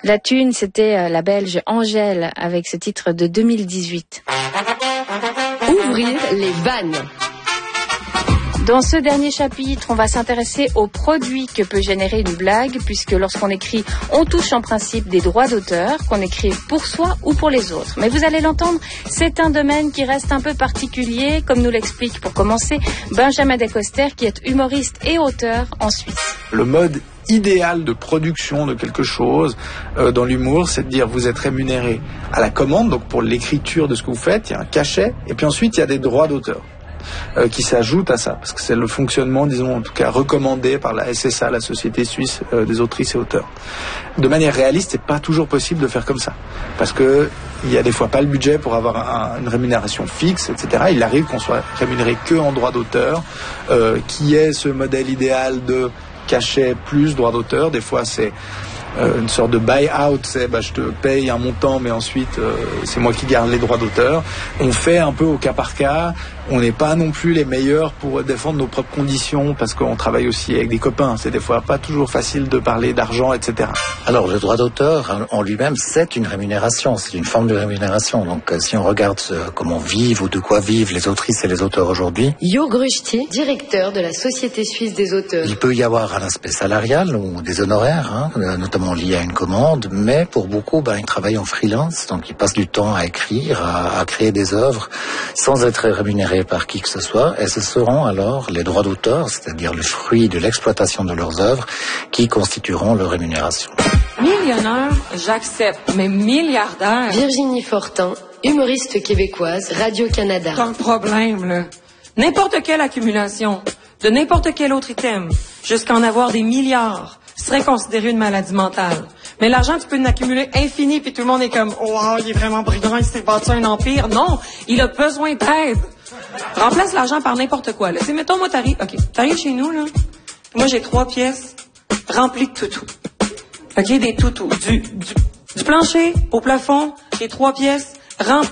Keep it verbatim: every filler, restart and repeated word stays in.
La thune, c'était la Belge Angèle avec ce titre de deux mille dix-huit. Ouvrir les vannes. Dans ce dernier chapitre, on va s'intéresser aux produits que peut générer une blague, puisque lorsqu'on écrit, on touche en principe des droits d'auteur, qu'on écrive pour soi ou pour les autres. Mais vous allez l'entendre, c'est un domaine qui reste un peu particulier, comme nous l'explique pour commencer Benjamin Decoster, qui est humoriste et auteur en Suisse. Le mode idéal de production de quelque chose euh, dans l'humour, c'est de dire vous êtes rémunéré à la commande, donc pour l'écriture de ce que vous faites, il y a un cachet, et puis ensuite il y a des droits d'auteur. Euh, qui s'ajoute à ça, parce que c'est le fonctionnement, disons, en tout cas recommandé par la S S A, la Société Suisse euh, des autrices et auteurs. De manière réaliste, c'est pas toujours possible de faire comme ça, parce que il y a des fois pas le budget pour avoir un, une rémunération fixe, et cetera. Il arrive qu'on soit rémunéré que en droit d'auteur, euh, qui est ce modèle idéal de cachet plus droit d'auteur. Des fois, c'est Euh, une sorte de buy-out, c'est bah, je te paye un montant, mais ensuite euh, c'est moi qui garde les droits d'auteur. On fait un peu au cas par cas. On n'est pas non plus les meilleurs pour défendre nos propres conditions, parce qu'on travaille aussi avec des copains. C'est des fois pas toujours facile de parler d'argent, et cetera. Alors le droit d'auteur en lui-même, c'est une rémunération, c'est une forme de rémunération. Donc euh, si on regarde euh, comment vivent ou de quoi vivent les autrices et les auteurs aujourd'hui, Jo Gruchti, directeur de la Société Suisse des auteurs. Il peut y avoir un aspect salarial ou des honoraires, hein, notamment liés à une commande, mais pour beaucoup, ben, ils travaillent en freelance, donc ils passent du temps à écrire, à, à créer des œuvres, sans être rémunérés par qui que ce soit, et ce seront alors les droits d'auteur, c'est-à-dire le fruit de l'exploitation de leurs œuvres, qui constitueront leur rémunération. Millionnaire, j'accepte, mais milliardaire... Virginie Fortin, humoriste québécoise, Radio-Canada. T'as un problème, là. N'importe quelle accumulation, de n'importe quel autre item, jusqu'à en avoir des milliards, serait considéré une maladie mentale. Mais l'argent, tu peux en accumuler infini, puis tout le monde est comme « Wow, il est vraiment brillant, il s'est bâti un empire. » Non, il a besoin d'aide. Remplace l'argent par n'importe quoi. Là. Mettons, moi, t'arrives, OK, t'arrives chez nous, là. Moi, j'ai trois pièces remplies de toutous. OK, des toutous. Du, du, du plancher au plafond, j'ai trois pièces remplies